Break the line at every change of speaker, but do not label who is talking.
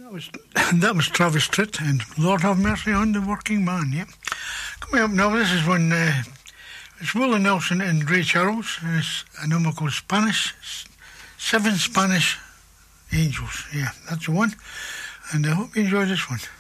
was that was Travis Tritt and Lord Have Mercy on the Working Man. Yeah, coming up now. This is one. It's Willie Nelson and Ray Charles, and it's a number called Spanish. 7 Spanish Angels. Yeah, that's the one. And I hope you enjoy this one.